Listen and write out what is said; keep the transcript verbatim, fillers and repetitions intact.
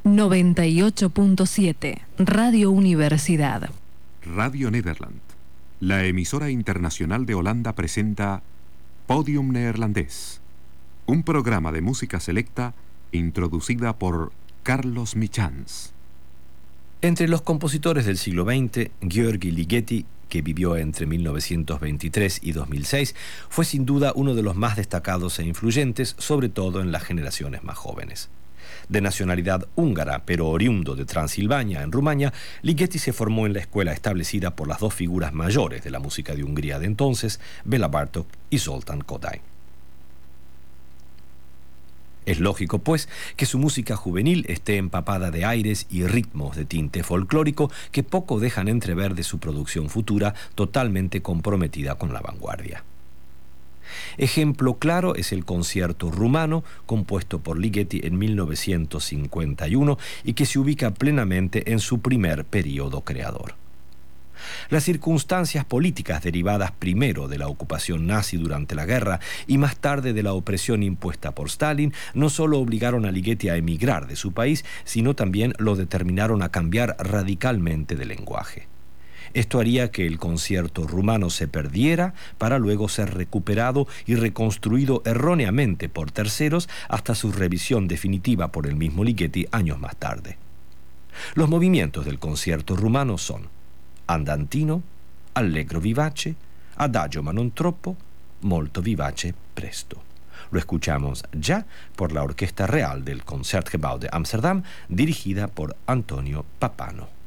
noventa y ocho punto siete, Radio Universidad. Radio Nederland, la emisora internacional de Holanda, presenta Podium Neerlandés, un programa de música selecta introducida por Carlos Michans. Entre los compositores del siglo veinte, György Ligeti, que vivió entre mil novecientos veintitrés y dos mil seis, fue sin duda uno de los más destacados e influyentes, sobre todo en las generaciones más jóvenes. De nacionalidad húngara, pero oriundo de Transilvania, en Rumania, Ligeti se formó en la escuela establecida por las dos figuras mayores de la música de Hungría de entonces, Béla Bartók y Zoltán Kodály. Es lógico, pues, que su música juvenil esté empapada de aires y ritmos de tinte folclórico que poco dejan entrever de su producción futura, totalmente comprometida con la vanguardia. Ejemplo claro es el concierto rumano, compuesto por Ligeti en mil novecientos cincuenta y uno y que se ubica plenamente en su primer periodo creador. Las circunstancias políticas derivadas primero de la ocupación nazi durante la guerra y más tarde de la opresión impuesta por Stalin no solo obligaron a Ligeti a emigrar de su país, sino también lo determinaron a cambiar radicalmente de lenguaje. Esto haría que el concierto rumano se perdiera para luego ser recuperado y reconstruido erróneamente por terceros hasta su revisión definitiva por el mismo Ligeti años más tarde. Los movimientos del concierto rumano son andantino, allegro vivace, adagio ma non troppo, molto vivace presto. Lo escuchamos ya por la Orquesta Real del Concertgebouw de Ámsterdam, dirigida por Antonio Pappano.